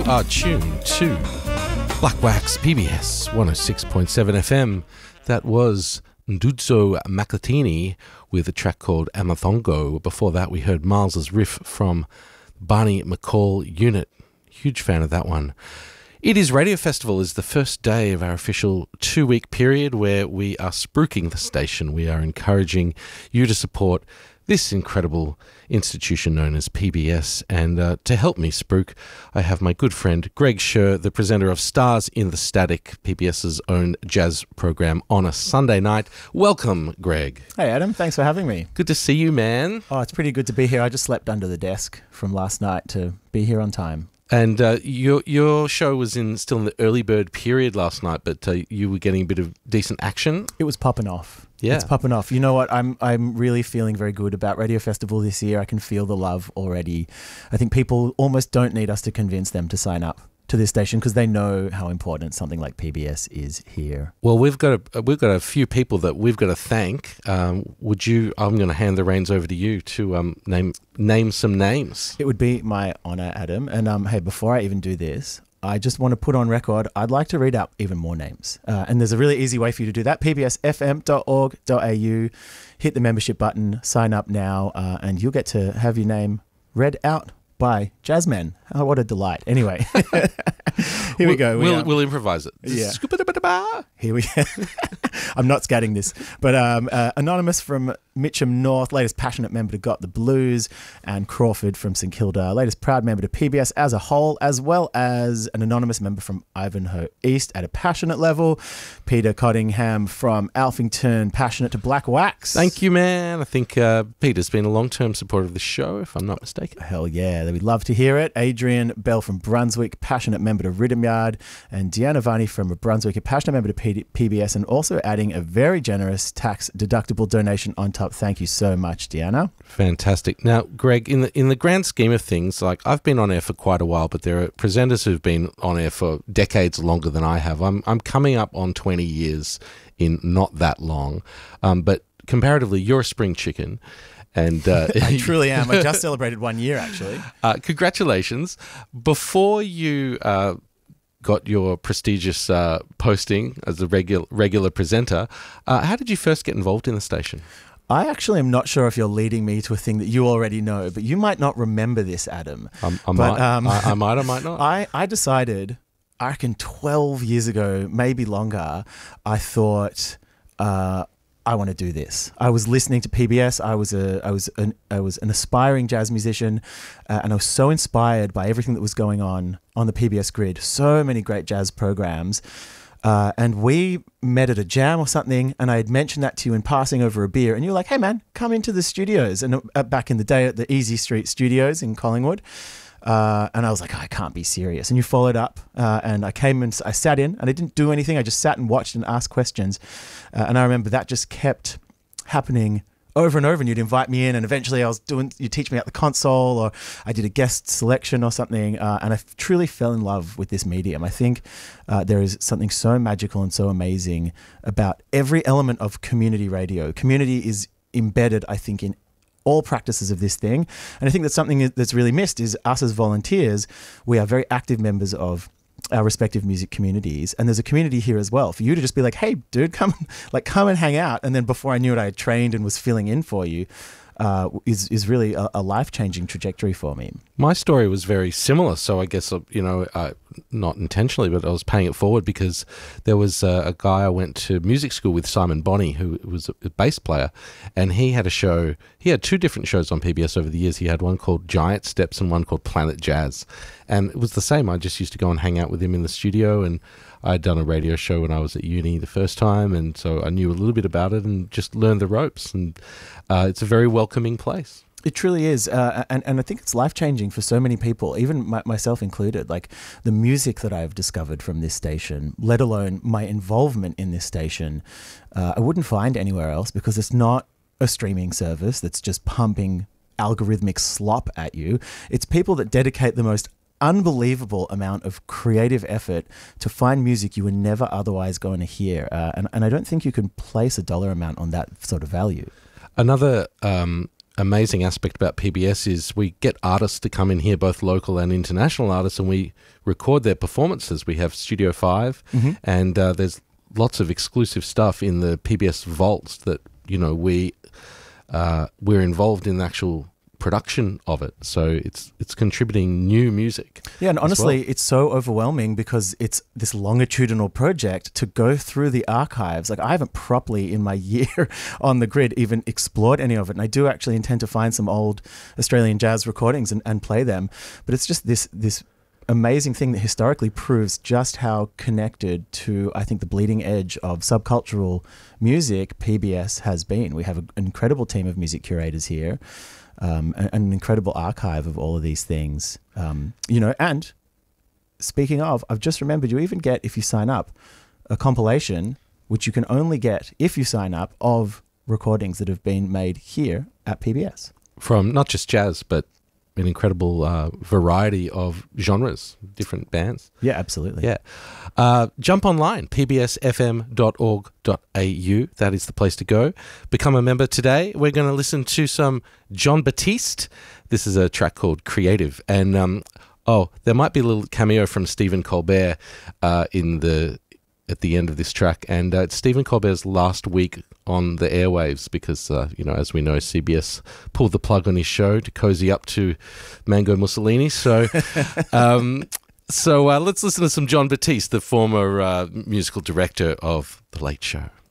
are tuned to Black Wax PBS 106.7 FM. That was Ndudzo Maklatini with a track called Amathongo. Before that, we heard Miles's riff from Barney McCall Unit. Huge fan of that one. It Is Radio Festival is the first day of our official 2-week period where we are spruiking the station. We are encouraging you to support this incredible institution known as PBS. And to help me spruik, I have my good friend Greg Scher, the presenter of Stars in the Static, PBS's own jazz program on a Sunday night. Welcome, Greg. Hey, Adam. Thanks for having me. Good to see you, man. Oh, it's pretty good to be here. I just slept under the desk from last night to be here on time. And your show was still in the early bird period last night, but you were getting a bit of decent action. It was popping off. Yeah. It's popping off. You know what? I'm really feeling very good about Radio Festival this year. I can feel the love already. I think people almost don't need us to convince them to sign up to this station because they know how important something like PBS is here. Well, we've got a few people that we've got to thank. I'm going to hand the reins over to you to name some names. It would be my honor, Adam. And hey, before I even do this, I just want to put on record, I'd like to read out even more names. And there's a really easy way for you to do that. pbsfm.org.au, hit the membership button, sign up now, and you'll get to have your name read out by Jazzmen. Oh, what a delight. Anyway, here we go. We'll improvise it. Yeah. Here we go. I'm not scatting this. But Anonymous from Mitcham North, latest passionate member to Got the Blues, and Crawford from St Kilda, latest proud member to PBS as a whole, as well as an anonymous member from Ivanhoe East at a passionate level, Peter Cottingham from Alphington, passionate to Black Wax. Thank you, man. I think Peter's been a long-term supporter of the show, if I'm not mistaken. Hell yeah, we'd love to hear it. Adrian Bell from Brunswick, passionate member to Rhythm Yard, and Deanna Varney from Brunswick, a passionate member to PBS, and also adding a very generous tax-deductible donation on top. Thank you so much, Deanna. Fantastic. Now, Greg, in the grand scheme of things, like I've been on air for quite a while, but there are presenters who've been on air for decades longer than I have. I'm coming up on 20 years in not that long, but comparatively, you're a spring chicken. And I truly am. I just celebrated 1 year, actually. Congratulations. Before you got your prestigious posting as a regular presenter, how did you first get involved in the station? I actually am not sure if you're leading me to a thing that you already know, but you might not remember this, Adam. I might not. I decided, I reckon 12 years ago, maybe longer, I thought, I want to do this. I was listening to PBS. I was an aspiring jazz musician, and I was so inspired by everything that was going on the PBS grid. So many great jazz programs. And we met at a jam or something, and I had mentioned that to you in passing over a beer, and you were like, hey man, come into the studios. And back in the day at the Easy Street Studios in Collingwood. And I was like, oh, I can't be serious. And you followed up, and I came and I sat in, and I didn't do anything. I just sat and watched and asked questions. And I remember that just kept happening over and over, and you'd invite me in, and eventually you'd teach me out the console, or I did a guest selection or something, and I truly fell in love with this medium. I think there is something so magical and so amazing about every element of community radio. Community is embedded, I think, in all practices of this thing. And I think that's something that's really missed is us as volunteers. We are very active members of our respective music communities, and there's a community here as well for you to just be like, hey dude, come and hang out. And then before I knew it, I had trained and was filling in for you. Is really a life-changing trajectory for me. My story was very similar, so I guess, not intentionally, but I was paying it forward because there was a guy I went to music school with, Simon Bonney, who was a bass player, and he had a show. He had 2 different shows on PBS over the years. He had one called Giant Steps and one called Planet Jazz, and it was the same. I just used to go and hang out with him in the studio, and I'd done a radio show when I was at uni the first time, and so I knew a little bit about it and just learned the ropes, and it's a very welcoming place. It truly is, and I think it's life-changing for so many people, even myself included. Like the music that I've discovered from this station, let alone my involvement in this station, I wouldn't find anywhere else, because it's not a streaming service that's just pumping algorithmic slop at you. It's people that dedicate the most unbelievable amount of creative effort to find music you were never otherwise going to hear, and I don't think you can place a dollar amount on that sort of value. Another amazing aspect about PBS is we get artists to come in here, both local and international artists, and we record their performances. We have Studio 5, and there's lots of exclusive stuff in the PBS vaults that, you know, we're involved in the actual production of it, so it's contributing new music. Yeah, and honestly, it's so overwhelming because it's this longitudinal project to go through the archives. Like, I haven't properly in my year on the grid even explored any of it, and I do actually intend to find some old Australian jazz recordings and play them. But it's just this amazing thing that historically proves just how connected to, I think, the bleeding edge of subcultural music PBS has been. We have an incredible team of music curators here. An incredible archive of all of these things, you know. And speaking of, I've just remembered, you even get, if you sign up, a compilation, which you can only get if you sign up, of recordings that have been made here at PBS. From not just jazz, but an incredible variety of genres, different bands. Yeah, absolutely. Yeah. Jump online, pbsfm.org.au. That is the place to go. Become a member today. We're going to listen to some Jon Batiste. This is a track called Creative. And, there might be a little cameo from Stephen Colbert at the end of this track, and it's Stephen Colbert's last week on the airwaves because, as we know, CBS pulled the plug on his show to cozy up to Mango Mussolini. So, let's listen to some Jon Batiste, the former musical director of The Late Show.